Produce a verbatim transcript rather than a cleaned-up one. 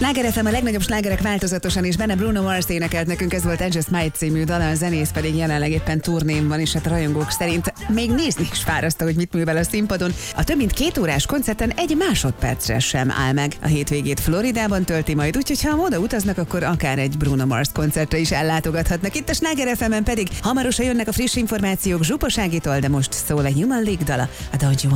Sláger ef em, a legnagyobb slágerek változatosan is, benne Bruno Mars énekelt nekünk, ez volt Angel Smite című dala, a zenész pedig jelenleg éppen turnén van, és hát a rajongók szerint még nézni is fárasztó, hogy mit művel a színpadon. A több mint két órás koncerten egy másodpercre sem áll meg. A hétvégét Floridában tölti majd, úgyhogy ha oda utaznak, akkor akár egy Bruno Mars koncertre is ellátogathatnak. Itt a Sláger ef emen pedig hamarosan jönnek a friss információk Zsuposágitól, de most szól a Human League dala, a Don't You